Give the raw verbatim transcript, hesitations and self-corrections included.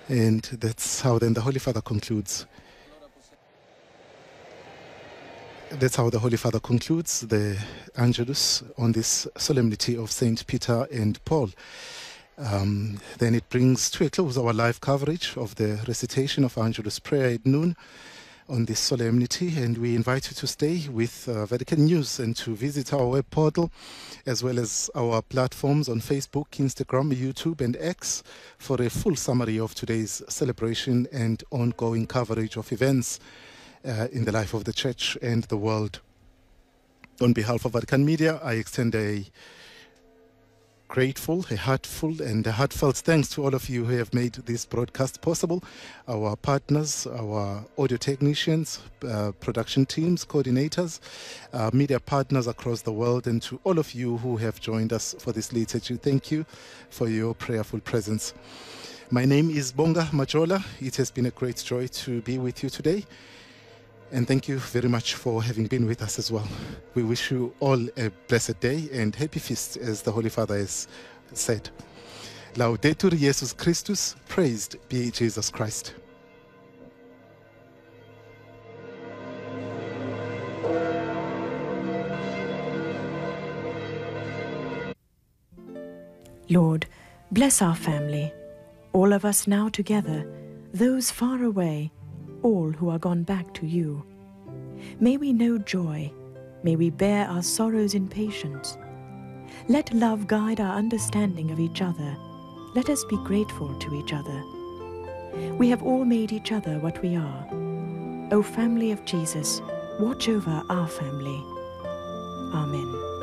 And that's how then the Holy Father concludes. That's how the Holy Father concludes the Angelus on this solemnity of Saint Peter and Paul. Um, then it brings to a close our live coverage of the recitation of Angelus prayer at noon on this solemnity, and we invite you to stay with uh, Vatican News and to visit our web portal as well as our platforms on Facebook, Instagram, YouTube and X for a full summary of today's celebration and ongoing coverage of events uh, in the life of the Church and the world. On behalf of Vatican Media, I extend a grateful, a heartful and a heartfelt thanks to all of you who have made this broadcast possible, our partners, our audio technicians, uh, production teams, coordinators, uh, media partners across the world, and to all of you who have joined us for this liturgy. Thank you for your prayerful presence. My name is Bonga Majola. It has been a great joy to be with you today. And thank you very much for having been with us as well. We wish you all a blessed day and happy feast, as the Holy Father has said. Laudetur Jesus Christus, praised be Jesus Christ. Lord, bless our family, all of us now together, those far away, all who are gone back to you. May we know joy, may we bear our sorrows in patience. Let love guide our understanding of each other. Let us be grateful to each other. We have all made each other what we are. O family of Jesus, watch over our family. Amen.